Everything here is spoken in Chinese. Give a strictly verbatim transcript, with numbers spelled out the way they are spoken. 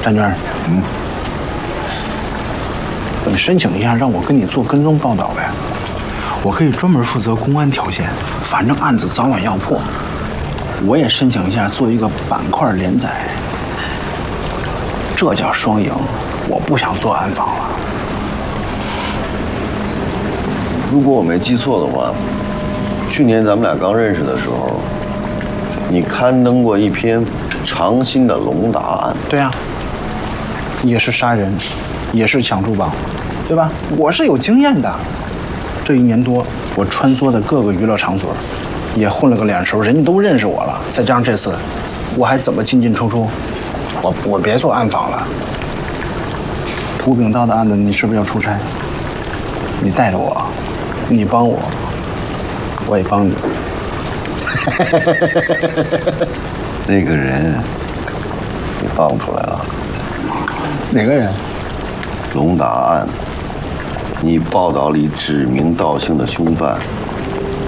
张娟，嗯，你申请一下，让我跟你做跟踪报道呗。我可以专门负责公安条线，反正案子早晚要破。我也申请一下，做一个板块连载。这叫双赢。我不想做暗访了。 如果我没记错的话，去年咱们俩刚认识的时候，你刊登过一篇长兴的龙达案。 对啊，也是杀人，也是抢珠宝，对吧？我是有经验的。这一年多，我穿梭在各个娱乐场所，也混了个脸熟，人家都认识我了。再加上这次，我还怎么进进出出？我我别做暗访了。胡炳道的案子，你是不是要出差？你带着我，你帮我，我也帮你。 那个人，你放出来了。 哪个人？ 龙达案，你报道里指名道姓的凶犯